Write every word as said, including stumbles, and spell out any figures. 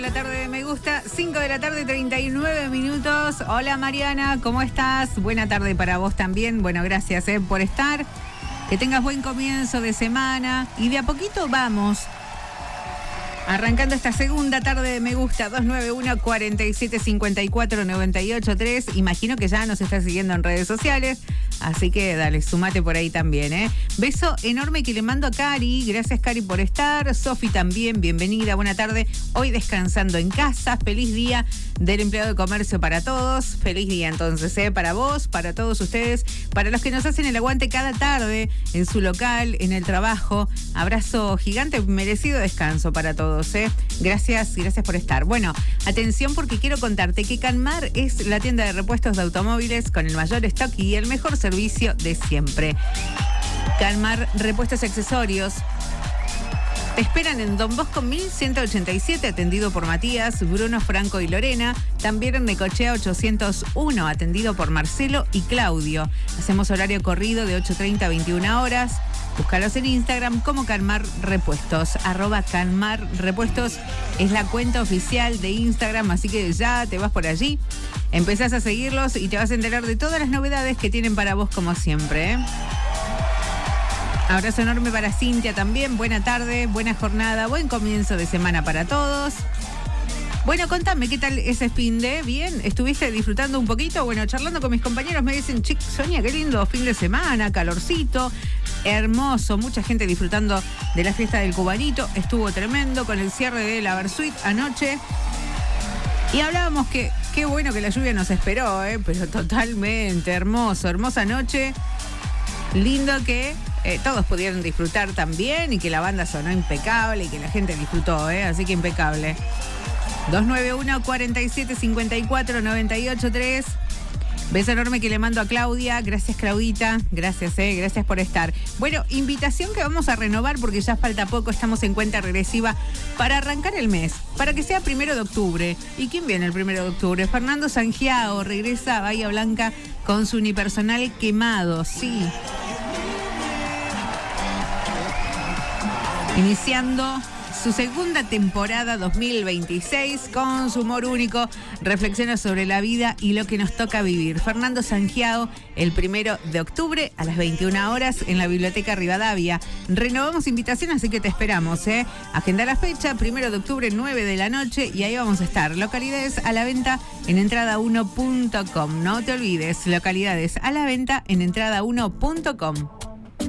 La tarde de Me Gusta, cinco de la tarde, treinta y nueve minutos. Hola Mariana, ¿cómo estás? Buena tarde para vos también. Bueno, gracias eh, por estar. Que tengas buen comienzo de semana. Y de a poquito vamos arrancando esta segunda tarde de Me Gusta. Dos nueve uno, cuatro siete cinco cuatro, nueve ocho tres. Imagino que ya nos estás siguiendo en redes sociales. Así que dale, sumate por ahí también, ¿eh? Beso enorme que le mando a Cari. Gracias, Cari, por estar. Sofi también, bienvenida, buena tarde. Hoy descansando en casa. Feliz día del empleado de comercio para todos. Feliz día entonces, ¿eh? Para vos, para todos ustedes, para los que nos hacen el aguante cada tarde en su local, en el trabajo. Abrazo gigante, merecido descanso para todos, ¿eh? Gracias, gracias por estar. Bueno, atención porque quiero contarte que Canmar es la tienda de repuestos de automóviles con el mayor stock y el mejor servicio de siempre. Canmar Repuestos y Accesorios. Te esperan en Don Bosco mil ciento ochenta y siete, atendido por Matías, Bruno, Franco y Lorena. También en Necochea ochocientos uno, atendido por Marcelo y Claudio. Hacemos horario corrido de ocho treinta a veintiuna horas. Búscalos en Instagram como Canmar Repuestos. Arroba Canmar Repuestos es la cuenta oficial de Instagram, así que ya te vas por allí. Empezás a seguirlos y te vas a enterar de todas las novedades que tienen para vos como siempre, ¿eh? Abrazo enorme para Cintia también. Buena tarde, buena jornada, buen comienzo de semana para todos. Bueno, contame, ¿qué tal ese fin de? ¿Bien? ¿Estuviste disfrutando un poquito? Bueno, charlando con mis compañeros me dicen, chic, Sonia, qué lindo fin de semana, calorcito, hermoso, mucha gente disfrutando de la fiesta del Cubanito. Estuvo tremendo con el cierre de la Versuit anoche. Y hablábamos que qué bueno que la lluvia nos esperó, ¿eh? Pero totalmente hermoso, hermosa noche. Lindo que eh, todos pudieron disfrutar también y que la banda sonó impecable y que la gente disfrutó, ¿eh? Así que impecable. dos nueve uno, cuatro siete cinco cuatro, nueve ocho tres. Beso enorme que le mando a Claudia. Gracias, Claudita. Gracias, eh. Gracias por estar. Bueno, invitación que vamos a renovar porque ya falta poco. Estamos en cuenta regresiva para arrancar el mes. Para que sea primero de octubre. ¿Y quién viene el primero de octubre? Fernando Sangiao regresa a Bahía Blanca con su unipersonal Quemado. Sí. Iniciando su segunda temporada dos mil veintiséis con su humor único, reflexiona sobre la vida y lo que nos toca vivir. Fernando Sangiao, el primero de octubre a las veintiuna horas en la Biblioteca Rivadavia. Renovamos invitación, así que te esperamos, ¿eh? Agenda la fecha, primero de octubre, nueve de la noche, y ahí vamos a estar. Localidades a la venta en entrada uno punto com. No te olvides, localidades a la venta en entrada uno punto com.